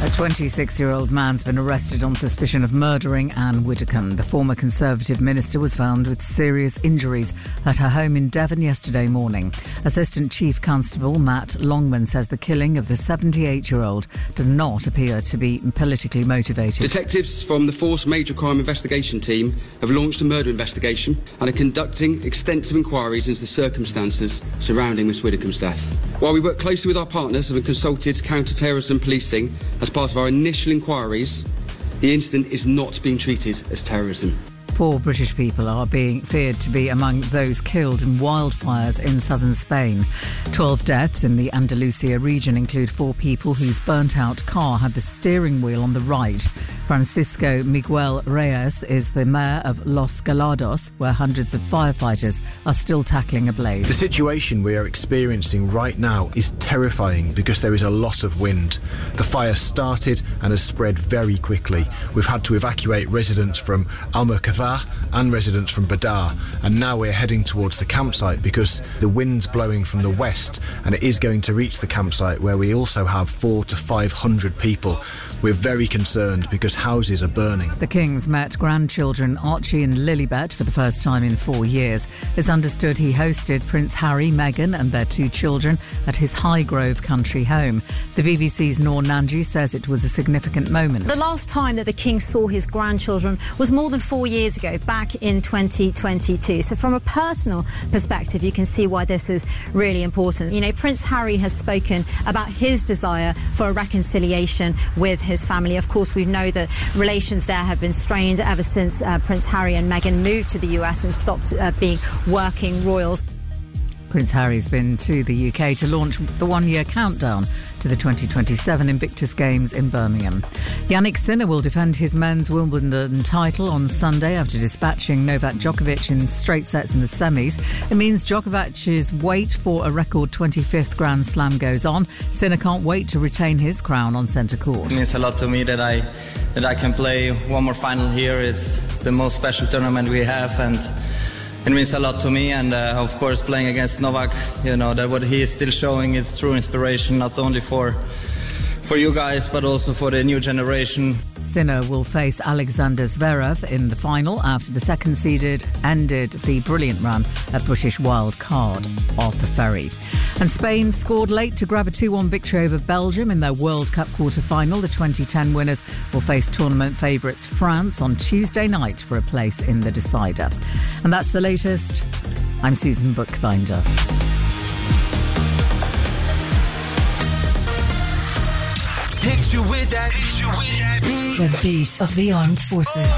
A 26-year-old man's been arrested on suspicion of murdering Anne Widdecombe. The former Conservative minister was found with serious injuries at her home in Devon yesterday morning. Assistant Chief Constable Matt Longman says the killing of the 78-year-old does not appear to be politically motivated. Detectives from the Force Major Crime Investigation Team have launched a murder investigation and are conducting extensive inquiries into the circumstances surrounding Miss Widdecombe's death. While we work closely with our partners and consulted counter-terrorism policing as part of our initial inquiries, the incident is not being treated as terrorism. 4 British people are being feared to be among those killed in wildfires in southern Spain. 12 deaths in the Andalusia region include 4 people whose burnt-out car had the steering wheel on the right. Francisco Miguel Reyes is the mayor of Los Galados, where hundreds of firefighters are still tackling a blaze. The situation we are experiencing right now is terrifying because there is a lot of wind. The fire started and has spread very quickly. We've had to evacuate residents from Almucadar and residents from Badar, and now we're heading towards the campsite because the wind's blowing from the west and it is going to reach the campsite where we also have 400 to 500 people. We're very concerned because houses are burning. The Kings met grandchildren Archie and Lilibet for the first time in 4 years. It's understood he hosted Prince Harry, Meghan and their 2 children at his Highgrove country home. The BBC's Noor Nanji says it was a significant moment. The last time that the King saw his grandchildren was more than 4 years ago, back in 2022. So from a personal perspective, you can see why this is really important. You know, Prince Harry has spoken about his desire for a reconciliation with his family. Of course, we know that relations there have been strained ever since Prince Harry and Meghan moved to the US and stopped being working royals. Prince Harry's been to the UK to launch the one-year countdown to the 2027 Invictus Games in Birmingham. Jannik Sinner will defend his men's Wimbledon title on Sunday after dispatching Novak Djokovic in straight sets in the semis. It means Djokovic's wait for a record 25th Grand Slam goes on. Sinner can't wait to retain his crown on centre court. It means a lot to me that I can play one more final here. It's the most special tournament we have, and it means a lot to me, and of course playing against Novak, you know, that what he is still showing is true inspiration, not only for you guys but also for the new generation. Sinner will face Alexander Zverev in the final after the second-seeded ended the brilliant run of British wild card Arthur Ferry. And Spain scored late to grab a 2-1 victory over Belgium in their World Cup quarter-final. The 2010 winners will face tournament favourites France on Tuesday night for a place in the decider. And that's the latest. I'm Susan Bookbinder. Hit you with that. The beat of the armed forces.